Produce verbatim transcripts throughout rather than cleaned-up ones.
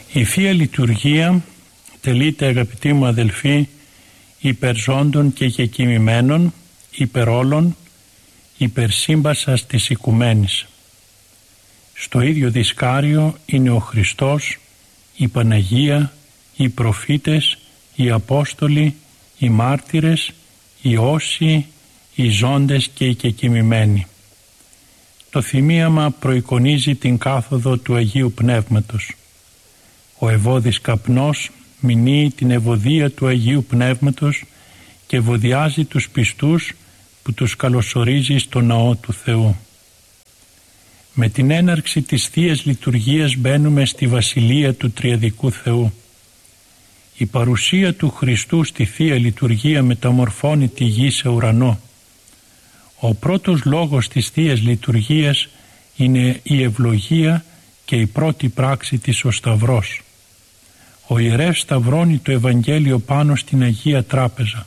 Η Θεία Λειτουργία τελείται, αγαπητοί μου αδελφοί, υπερζώντων και κεκοιμημένων, υπερόλων, υπερσύμπασας της οικουμένης. Στο ίδιο δισκάριο είναι ο Χριστός, η Παναγία, οι προφήτες, οι Απόστολοι, οι μάρτυρες, οι όσοι, οι ζώντες και οι κεκοιμημένοι. Το θυμίαμα προεικονίζει την κάθοδο του Αγίου Πνεύματος. Ο ευώδης καπνός μηνύει την ευωδία του Αγίου Πνεύματος και ευωδιάζει τους πιστούς που τους καλωσορίζει στο ναό του Θεού. Με την έναρξη της Θείας Λειτουργίας μπαίνουμε στη Βασιλεία του Τριαδικού Θεού. Η παρουσία του Χριστού στη Θεία Λειτουργία μεταμορφώνει τη γη σε ουρανό. Ο πρώτος λόγος της Θείας Λειτουργίας είναι η ευλογία και η πρώτη πράξη της ο Σταυρός. Ο ιερεύς σταυρώνει το Ευαγγέλιο πάνω στην Αγία Τράπεζα.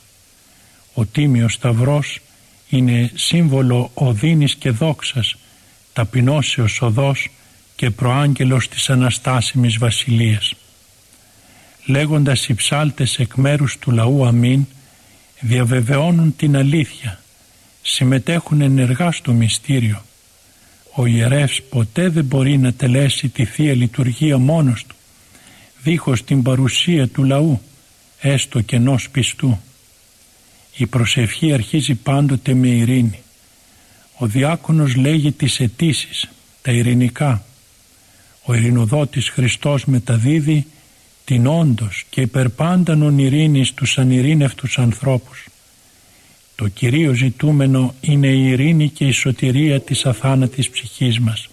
Ο Τίμιος Σταυρός είναι σύμβολο οδύνης και δόξας, ταπεινώσεως οδός και προάγγελος της Αναστάσιμης Βασιλείας. Λέγοντας οι ψάλτες εκ μέρους του λαού αμήν, διαβεβαιώνουν την αλήθεια, συμμετέχουν ενεργά στο μυστήριο. Ο ιερεύς ποτέ δεν μπορεί να τελέσει τη Θεία Λειτουργία μόνος του, δίχως την παρουσία του λαού, έστω και ενός πιστού. Η προσευχή αρχίζει πάντοτε με ειρήνη. Ο διάκονος λέγει τις αιτήσεις, τα ειρηνικά. Ο ειρηνοδότης Χριστός μεταδίδει την όντως και υπερπάντανον ειρήνη στους ανειρήνευτους ανθρώπους. Το κυρίως ζητούμενο είναι η ειρήνη και η σωτηρία της αθάνατης ψυχής μας.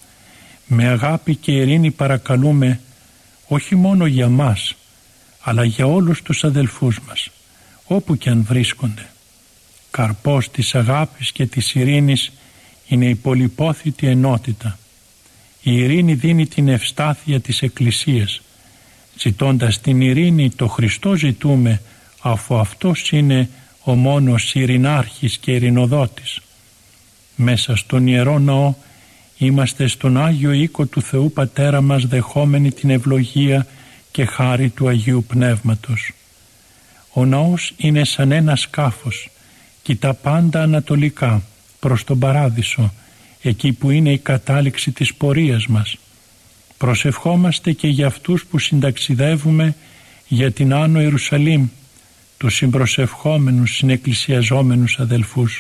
Με αγάπη και ειρήνη παρακαλούμε όχι μόνο για μας, αλλά για όλους τους αδελφούς μας, όπου και αν βρίσκονται. Καρπός της αγάπης και της ειρήνης είναι η πολυπόθητη ενότητα. Η ειρήνη δίνει την ευστάθεια της Εκκλησίας. Ζητώντας την ειρήνη το Χριστό ζητούμε, αφού Αυτός είναι ο μόνος ειρηνάρχης και ειρηνοδότης. Μέσα στον Ιερό Ναό είμαστε στον Άγιο Οίκο του Θεού Πατέρα μας, δεχόμενοι την ευλογία και χάρη του Αγίου Πνεύματος. Ο ναός είναι σαν ένα σκάφος, κοιτά πάντα ανατολικά προς τον Παράδεισο, εκεί που είναι η κατάληξη της πορείας μας. Προσευχόμαστε και για αυτούς που συνταξιδεύουμε για την Άνω Ιερουσαλήμ, τους συμπροσευχόμενους συνεκκλησιαζόμενους αδελφούς.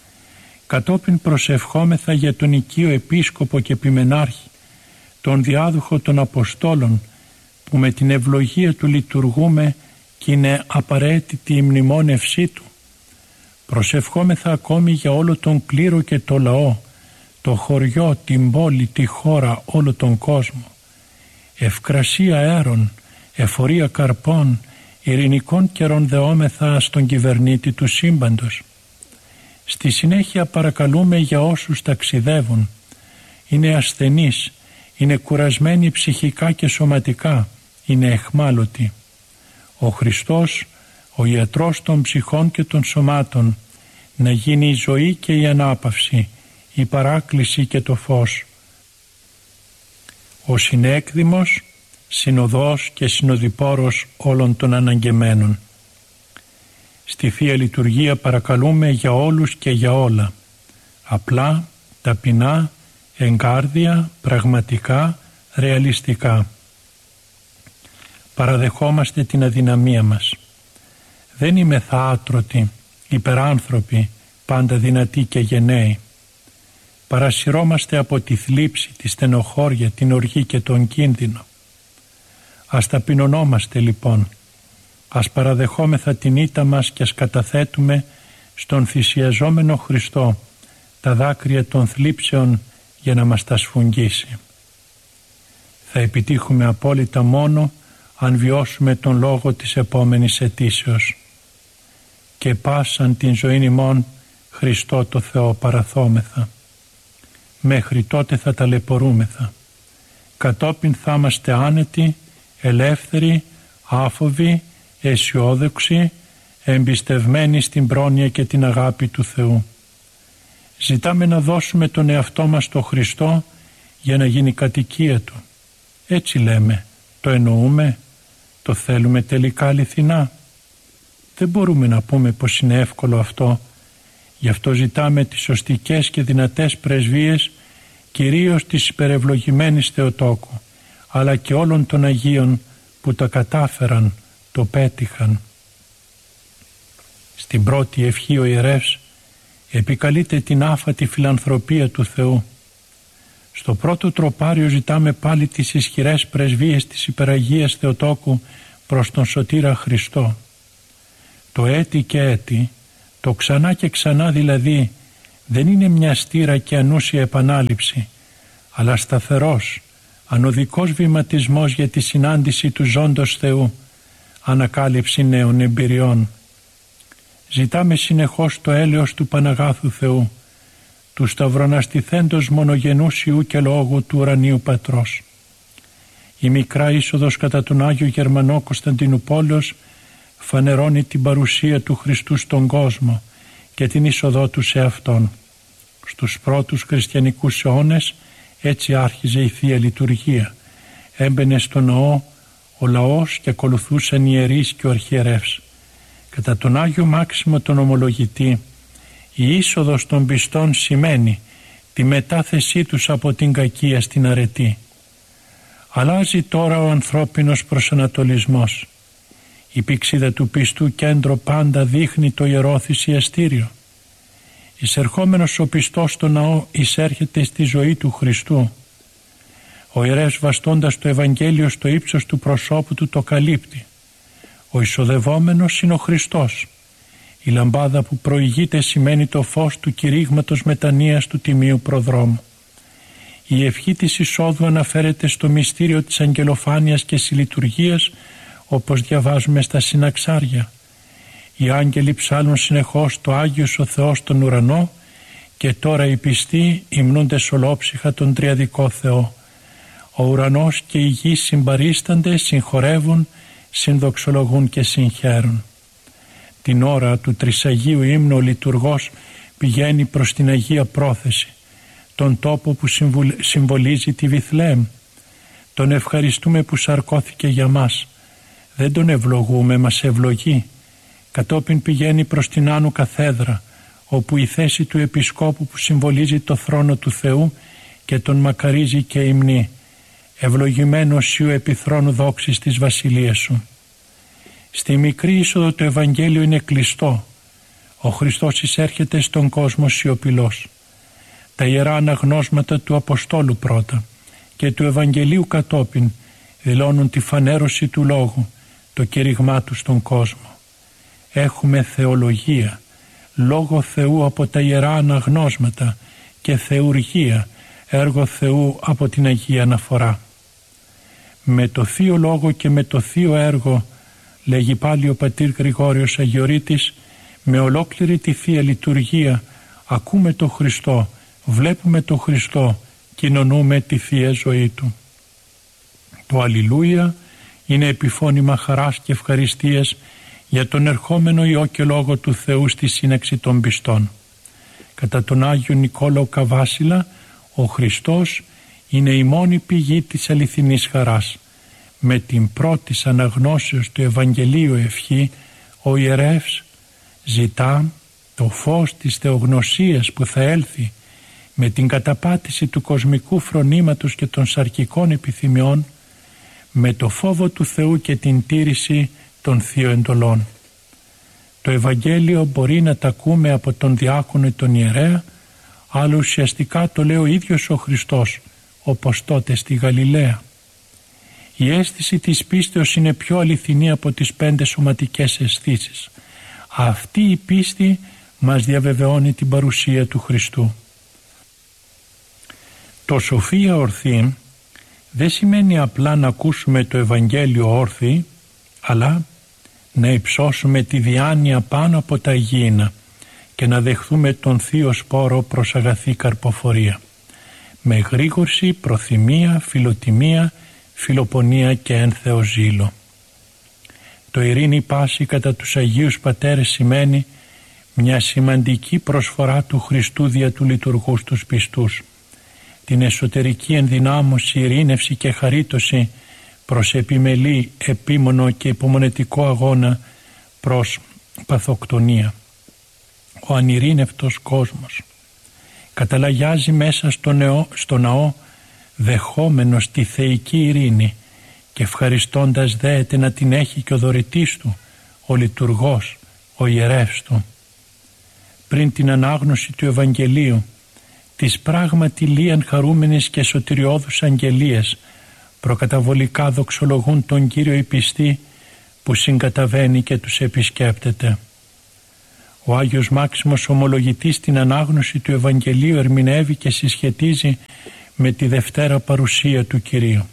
Κατόπιν προσευχόμεθα για τον οικείο επίσκοπο και επιμενάρχη, τον διάδοχο των Αποστόλων, που με την ευλογία του λειτουργούμε και είναι απαραίτητη η μνημόνευσή του. Προσευχόμεθα ακόμη για όλο τον κλήρο και το λαό, το χωριό, την πόλη, τη χώρα, όλο τον κόσμο. Ευκρασία αέρων, εφορία καρπών, ειρηνικών καιρών δεόμεθα στον κυβερνήτη του σύμπαντος. Στη συνέχεια παρακαλούμε για όσους ταξιδεύουν, είναι ασθενείς, είναι κουρασμένοι ψυχικά και σωματικά, είναι αιχμάλωτοι. Ο Χριστός, ο ιατρός των ψυχών και των σωμάτων, να γίνει η ζωή και η ανάπαυση, η παράκληση και το φως. Ο συνέκδημος, συνοδός και συνοδοιπόρος όλων των αναγκεμένων. Στη Θεία Λειτουργία παρακαλούμε για όλους και για όλα, απλά, ταπεινά, εγκάρδια, πραγματικά, ρεαλιστικά. Παραδεχόμαστε την αδυναμία μας. Δεν είμεθα άτρωτοι, υπεράνθρωποι, πάντα δυνατοί και γενναίοι. Παρασυρώμαστε από τη θλίψη, τη στενοχώρια, την οργή και τον κίνδυνο. Ας ταπεινωνόμαστε λοιπόν, ας παραδεχόμεθα την ήττα μας και ας καταθέτουμε στον θυσιαζόμενο Χριστό τα δάκρυα των θλίψεων για να μας τα σφουγγίσει. Θα επιτύχουμε απόλυτα μόνο αν βιώσουμε τον λόγο της επόμενης αιτήσεως. Και πάσαν την ζωήν ημών Χριστό το Θεό παραθόμεθα. Μέχρι τότε θα ταλαιπωρούμεθα. Κατόπιν θα είμαστε άνετοι, ελεύθεροι, άφοβοι, αισιόδοξοι, εμπιστευμένοι στην πρόνοια και την αγάπη του Θεού. Ζητάμε να δώσουμε τον εαυτό μας στο Χριστό για να γίνει κατοικία Του. Έτσι λέμε, Το εννοούμε, το θέλουμε τελικά αληθινά? Δεν μπορούμε να πούμε πως είναι εύκολο αυτό. Γι' αυτό ζητάμε τις σωστικές και δυνατές πρεσβείες, κυρίως της υπερευλογημένης Θεοτόκου, αλλά και όλων των Αγίων που τα κατάφεραν, το πέτυχαν. Στην πρώτη ευχή ο ιερεύς επικαλείται την άφατη φιλανθρωπία του Θεού. Στο πρώτο τροπάριο ζητάμε πάλι τις ισχυρές πρεσβείες της υπεραγίας Θεοτόκου προς τον Σωτήρα Χριστό. Το έτη και έτη, το ξανά και ξανά δηλαδή, δεν είναι μια στήρα και ανούσια επανάληψη, αλλά σταθερός, ανωδικός βηματισμός για τη συνάντηση του ζώντος Θεού, ανακάλυψη νέων εμπειριών. Ζητάμε συνεχώς το έλεος του Παναγάθου Θεού, του σταυροναστηθέντος μονογενούς Ιού και Λόγου του ουρανίου Πατρός. Η μικρά είσοδος κατά τον Άγιο Γερμανό Κωνσταντινούπολος φανερώνει την παρουσία του Χριστού στον κόσμο και την είσοδό του σε Αυτόν. Στους πρώτους χριστιανικούς αιώνες έτσι άρχιζε η Θεία Λειτουργία. Έμπαινε στο ναό ο λαός και ακολουθούσαν οι ιερείς και ο αρχιερεύς. Κατά τον Άγιο Μάξιμο τον Ομολογητή, η είσοδος των πιστών σημαίνει τη μετάθεσή τους από την κακία στην αρετή. Αλλάζει τώρα ο ανθρώπινος προσανατολισμός. Η πηξίδα του πιστού κέντρο πάντα δείχνει το ιερό θυσιαστήριο. Εισερχόμενος ο πιστός στο ναό εισέρχεται στη ζωή του Χριστού. Ο ιερεύς βαστώντας το Ευαγγέλιο στο ύψος του προσώπου του το καλύπτει. Ο εισοδευόμενος είναι ο Χριστός. Η λαμπάδα που προηγείται σημαίνει το φως του κηρύγματος μετανοίας του Τιμίου Προδρόμου. Η ευχή της εισόδου αναφέρεται στο μυστήριο της αγγελοφάνειας και συλλειτουργίας, όπως διαβάζουμε στα συναξάρια. Οι άγγελοι ψάλουν συνεχώς το Άγιος ο Θεός τον ουρανό και τώρα οι πιστοί υμνούντες ολόψυχα τον τριαδικό Θεό. Ο ουρανός και η γη συμπαρίστανται, συγχωρεύουν, συνδοξολογούν και συγχαίρουν. Την ώρα του Τρισαγίου ύμνου ο λειτουργός πηγαίνει προς την Αγία Πρόθεση, τον τόπο που συμβολίζει τη Βιθλεέμ. Τον ευχαριστούμε που σαρκώθηκε για μας. Δεν τον ευλογούμε, μας ευλογεί. Κατόπιν πηγαίνει προς την Άνω Καθέδρα, όπου η θέση του Επισκόπου που συμβολίζει το θρόνο του Θεού και τον μακαρίζει και υμνεί. Ευλογημένος Ιου επιθρόνου δόξης της βασιλείας σου. Στη μικρή είσοδο το Ευαγγέλιο είναι κλειστό. Ο Χριστός εισέρχεται στον κόσμο σιωπηλός. Τα ιερά αναγνώσματα του Αποστόλου πρώτα και του Ευαγγελίου κατόπιν δηλώνουν τη φανέρωση του Λόγου, το κήρυγμά του στον κόσμο. Έχουμε θεολογία, Λόγο Θεού από τα ιερά αναγνώσματα και θεουργία, έργο Θεού από την Αγία Αναφορά. Με το Θείο Λόγο και με το Θείο Έργο, λέγει πάλι ο πατήρ Γρηγόριος Αγιορείτης, με ολόκληρη τη Θεία Λειτουργία ακούμε το Χριστό, βλέπουμε το Χριστό, κοινωνούμε τη Θεία ζωή Του. Το Αλληλούια είναι επιφώνημα χαράς και ευχαριστίας για τον ερχόμενο Υιό και Λόγο του Θεού στη σύναξη των πιστών. Κατά τον Άγιο Νικόλαο Καβάσιλα, ο Χριστός είναι η μόνη πηγή της αληθινής χαράς. Με την πρώτη αναγνώσεως του Ευαγγελίου ευχή, ο ιερεύς ζητά το φως της θεογνωσίας που θα έλθει με την καταπάτηση του κοσμικού φρονήματος και των σαρκικών επιθυμιών, με το φόβο του Θεού και την τήρηση των θείων εντολών. Το Ευαγγέλιο μπορεί να τα ακούμε από τον διάκονο ή τον ιερέα, αλλά ουσιαστικά το λέει ο ίδιος ο Χριστός, όπως τότε στη Γαλιλαία. Η αίσθηση της πίστεως είναι πιο αληθινή από τις πέντε σωματικές αισθήσεις. Αυτή η πίστη μας διαβεβαιώνει την παρουσία του Χριστού. Το σοφία ορθή δεν σημαίνει απλά να ακούσουμε το Ευαγγέλιο όρθιοι, αλλά να υψώσουμε τη διάνοια πάνω από τα υγιεινά και να δεχθούμε τον Θείο Σπόρο προς αγαθή καρποφορία, με γρήγορση, προθυμία, φιλοτιμία, φιλοπονία και ένθεο ζήλο. Το ειρήνη πάση κατά τους Αγίους Πατέρες σημαίνει μια σημαντική προσφορά του Χριστού δια του λειτουργού στους πιστούς, την εσωτερική ενδυνάμωση, ειρήνευση και χαρίτωση προς επιμελή, επίμονο και υπομονετικό αγώνα προς παθοκτονία. Ο ανηρήνευτος κόσμος καταλαγιάζει μέσα στο, νεό, στο ναό, δεχόμενος τη θεϊκή ειρήνη και ευχαριστώντας δέεται να την έχει και ο δωρητής του, ο λειτουργός, ο ιερεύς του. Πριν την ανάγνωση του Ευαγγελίου, της πράγματι λίαν χαρούμενης και σωτηριώδους αγγελίες προκαταβολικά δοξολογούν τον Κύριο οι πιστοί που συγκαταβαίνει και τους επισκέπτεται. Ο Άγιος Μάξιμος ομολογητής την ανάγνωση του Ευαγγελίου ερμηνεύει και συσχετίζει με τη Δευτέρα παρουσία του Κυρίου.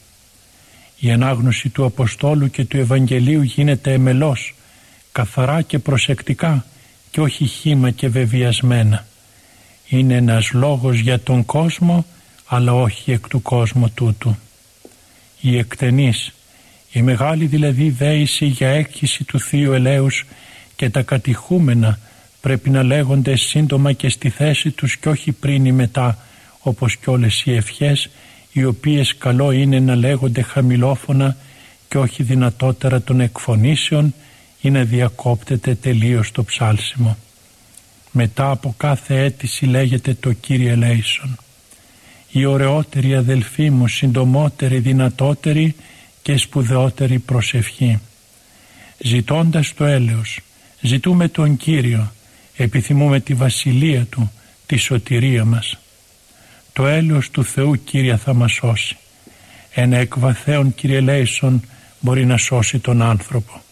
Η ανάγνωση του Αποστόλου και του Ευαγγελίου γίνεται εμελώς, καθαρά και προσεκτικά και όχι χύμα και βεβιασμένα. Είναι ένας λόγος για τον κόσμο, αλλά όχι εκ του κόσμου τούτου. Η εκτενής, η μεγάλη δηλαδή δέηση για έκχυση του Θείου Ελέους και τα κατηχούμενα πρέπει να λέγονται σύντομα και στη θέση τους και όχι πριν ή μετά, όπως κι όλες οι ευχές, οι οποίες καλό είναι να λέγονται χαμηλόφωνα και όχι δυνατότερα των εκφωνήσεων ή να διακόπτεται τελείως το ψάλσιμο. Μετά από κάθε αίτηση λέγεται το Κύριε ελέησον. Η ωραιότερη αδελφή μου, συντομότερη, δυνατότερη και σπουδαιότερη προσευχή. Ζητώντας το έλεος, ζητούμε τον Κύριο, επιθυμούμε τη βασιλεία Του, τη σωτηρία μας. Το έλεος του Θεού, Κύριε, θα μας σώσει. Ένα εκβαθέον, Κύριε ελέησον, μπορεί να σώσει τον άνθρωπο.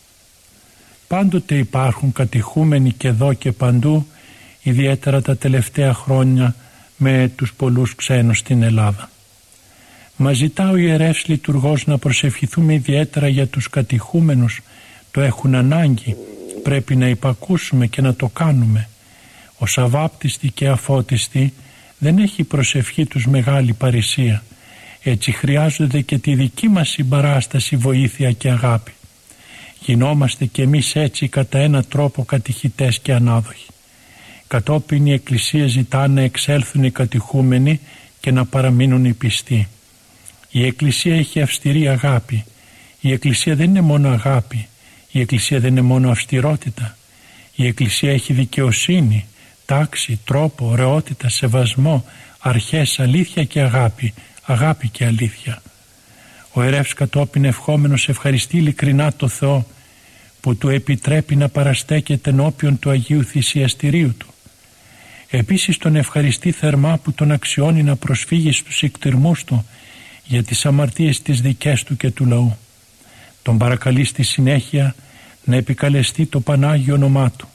Πάντοτε υπάρχουν κατηχούμενοι και εδώ και παντού, ιδιαίτερα τα τελευταία χρόνια με τους πολλούς ξένους στην Ελλάδα. Μας ζητά ο ιερεύς λειτουργός να προσευχηθούμε ιδιαίτερα για τους κατηχούμενους. Το έχουν ανάγκη, πρέπει να υπακούσουμε και να το κάνουμε. Ως αβάπτιστοι και αφώτιστοι δεν έχει η προσευχή τους μεγάλη παρησία. Έτσι χρειάζονται και τη δική μας συμπαράσταση, βοήθεια και αγάπη. Γινόμαστε κι εμείς έτσι κατά ένα τρόπο κατηχητές και ανάδοχοι. Κατόπιν η Εκκλησία ζητά να εξέλθουν οι κατηχούμενοι και να παραμείνουν οι πιστοί. Η Εκκλησία έχει αυστηρή αγάπη. Η Εκκλησία δεν είναι μόνο αγάπη. Η Εκκλησία δεν είναι μόνο αυστηρότητα. Η Εκκλησία έχει δικαιοσύνη, τάξη, τρόπο, ωραιότητα, σεβασμό, αρχές, αλήθεια και αγάπη, αγάπη και αλήθεια. Ο ιερεύς κατόπιν ευχόμενος ευχαριστεί ειλικρινά το Θεό που του επιτρέπει να παραστέκεται ενώπιον του Αγίου Θυσιαστηρίου του. Επίσης τον ευχαριστεί θερμά που τον αξιώνει να προσφύγει στους εκτιρμούς του για τις αμαρτίες τις δικές του και του λαού. Τον παρακαλεί στη συνέχεια να επικαλεστεί το Πανάγιο όνομά του.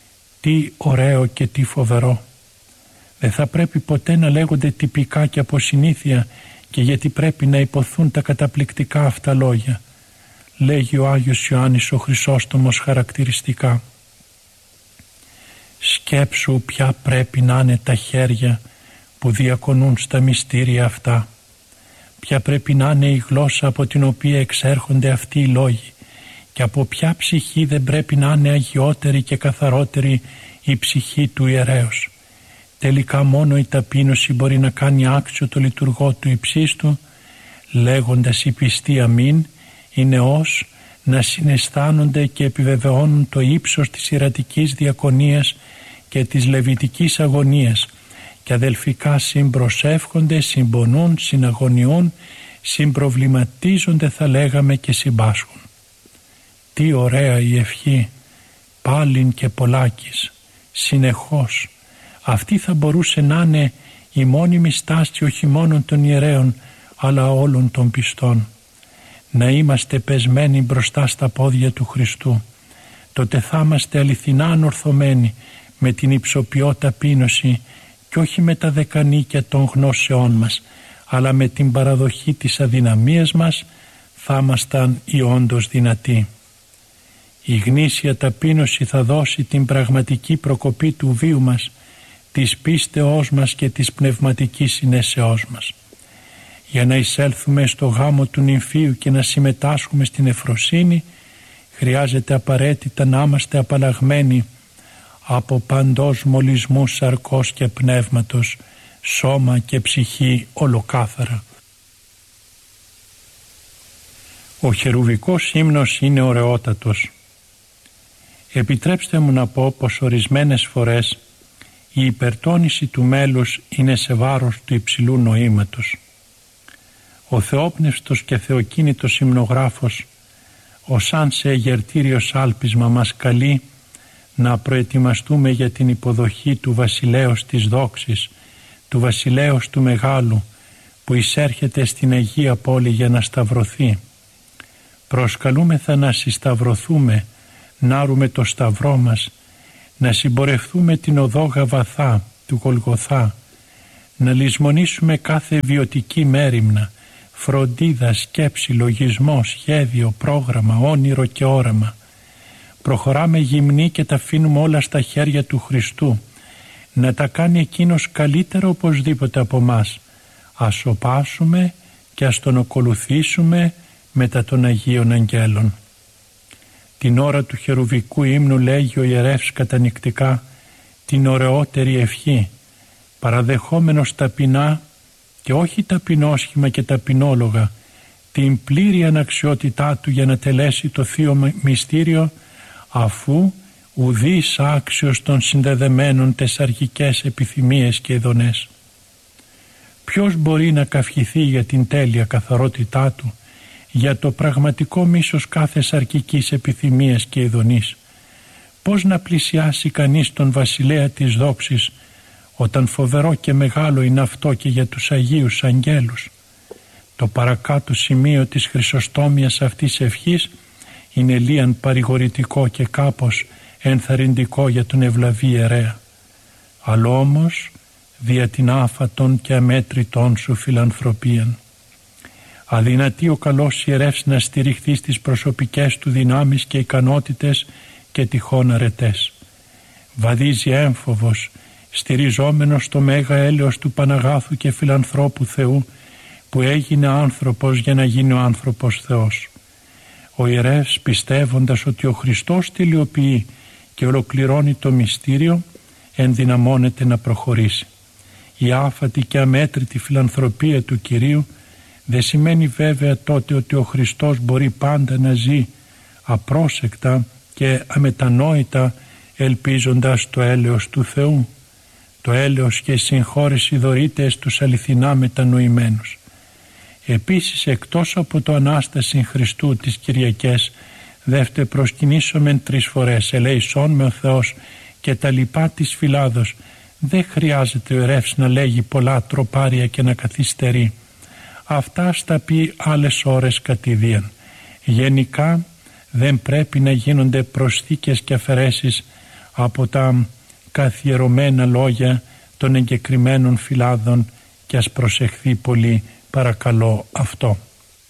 Τι ωραίο και τι φοβερό! Δεν θα πρέπει ποτέ να λέγονται τυπικά και από συνήθεια, και γιατί πρέπει να υποθούν τα καταπληκτικά αυτά λόγια. Λέγει ο Άγιος Ιωάννης ο Χρυσόστομος χαρακτηριστικά. Σκέψου ποια πρέπει να είναι τα χέρια που διακονούν στα μυστήρια αυτά. Ποια πρέπει να είναι η γλώσσα από την οποία εξέρχονται αυτοί οι λόγοι, και από ποια ψυχή δεν πρέπει να είναι αγιότερη και καθαρότερη η ψυχή του ιερέως. Τελικά μόνο η ταπείνωση μπορεί να κάνει άξιο το λειτουργό του υψίστου, λέγοντας οι πιστοί αμήν, είναι ως να συναισθάνονται και επιβεβαιώνουν το ύψος της ιερατικής διακονίας και της λεβιτικής αγωνίας, και αδελφικά συμπροσεύχονται, συμπονούν, συναγωνιούν, συμπροβληματίζονται θα λέγαμε και συμπάσχουν. Τι ωραία η ευχή, πάλιν και πολλάκις, συνεχώς. Αυτή θα μπορούσε να είναι η μόνιμη στάση όχι μόνο των ιερέων, αλλά όλων των πιστών. Να είμαστε πεσμένοι μπροστά στα πόδια του Χριστού. Τότε θα είμαστε αληθινά ανορθωμένοι με την υψοποιώ ταπείνωση και όχι με τα δεκανίκια των γνώσεών μας, αλλά με την παραδοχή της αδυναμίας μας θα ήμασταν οι όντως δυνατοί. Η γνήσια ταπείνωση θα δώσει την πραγματική προκοπή του βίου μας, της πίστεώς μας και της πνευματικής συνέσεώς μας. Για να εισέλθουμε στο γάμο του νυμφίου και να συμμετάσχουμε στην ευφροσύνη, χρειάζεται απαραίτητα να είμαστε απαλλαγμένοι από παντός μολυσμού σαρκός και πνεύματος, σώμα και ψυχή ολοκάθαρα. Ο χερουβικός ύμνος είναι ωραιότατος. Επιτρέψτε μου να πω πως ορισμένες φορές η υπερτόνιση του μέλους είναι σε βάρος του υψηλού νοήματος. Ο θεόπνευστος και θεοκίνητος υμνογράφος, ο σαν σε εγερτήριο σάλπισμα, μας καλεί να προετοιμαστούμε για την υποδοχή του βασιλέως της δόξης, του βασιλέως του Μεγάλου, που εισέρχεται στην Αγία Πόλη για να σταυρωθεί. Προσκαλούμεθα να συσταυρωθούμε, να άρουμε το σταυρό μας, να συμπορευτούμε την οδό Γαβαθά του Γολγοθά, να λησμονήσουμε κάθε βιωτική μέριμνα, φροντίδα, σκέψη, λογισμό, σχέδιο, πρόγραμμα, όνειρο και όραμα. Προχωράμε γυμνοί και τα αφήνουμε όλα στα χέρια του Χριστού, να τα κάνει Εκείνος καλύτερα οπωσδήποτε από μας. Ας σωπάσουμε και ας Τον ακολουθήσουμε μετά των Αγίων Αγγέλων. Την ώρα του χερουβικού ύμνου λέγει ο ιερεύς κατανυκτικά την ωραιότερη ευχή, παραδεχόμενος ταπεινά και όχι ταπεινόσχημα και ταπεινόλογα την πλήρη αναξιότητά του για να τελέσει το Θείο Μυστήριο, αφού ουδής άξιος των συνδεδεμένων τεσσαρχικές επιθυμίες και ειδονές. Ποιος μπορεί να καυχηθεί για την τέλεια καθαρότητά του, για το πραγματικό μίσος κάθε σαρκικής επιθυμίας και ειδονής? Πώς να πλησιάσει κανείς τον βασιλέα της δόξης, όταν φοβερό και μεγάλο είναι αυτό και για τους Αγίους Αγγέλους? Το παρακάτω σημείο της χρυσοστόμιας αυτής ευχής είναι λίαν παρηγορητικό και κάπως ενθαρρυντικό για τον ευλαβή ιερέα. Αλλά όμως δια την άφατον και αμέτρητον σου φιλανθρωπίαν. Αδυνατεί ο καλός ιερεύς να στηριχθεί στις προσωπικές του δυνάμεις και ικανότητες και τυχόν αρετές. Βαδίζει έμφοβος, στηριζόμενος στο μέγα έλεος του Παναγάθου και φιλανθρώπου Θεού, που έγινε άνθρωπος για να γίνει ο άνθρωπος Θεός. Ο ιερεύς, πιστεύοντας ότι ο Χριστός τελειοποιεί και ολοκληρώνει το μυστήριο, ενδυναμώνεται να προχωρήσει. Η άφατη και αμέτρητη φιλανθρωπία του Κυρίου δεν σημαίνει βέβαια τότε ότι ο Χριστός μπορεί πάντα να ζει απρόσεκτα και αμετανόητα, ελπίζοντας το έλεος του Θεού, το έλεος και η συγχώρεση δωρείται στους αληθινά μετανοημένους. Επίσης, εκτός από το Ανάσταση Χριστού τις Κυριακές, δεύτε προσκυνήσομεν τρεις φορές, ελέησόν με ο Θεός και τα λοιπά της Φυλάδος. Δεν χρειάζεται ο ιερεύς να λέγει πολλά τροπάρια και να καθυστερεί. Αυτά στα πει άλλες ώρες κατηδίαν. Γενικά δεν πρέπει να γίνονται προσθήκες και αφαιρέσεις από τα καθιερωμένα λόγια των εγκεκριμένων φυλάδων, και ας προσεχθεί πολύ παρακαλώ αυτό.